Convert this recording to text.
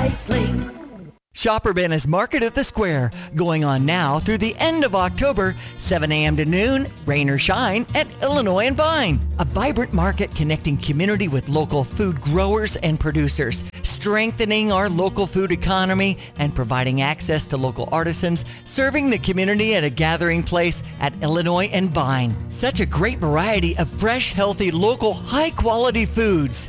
Recycling. Shopper Bana's Market at the Square, going on now through the end of October, 7 a.m. to noon, rain or shine, at Illinois and Vine. A vibrant market connecting community with local food growers and producers, strengthening our local food economy and providing access to local artisans, serving the community at a gathering place at Illinois and Vine. Such a great variety of fresh, healthy, local, high-quality foods.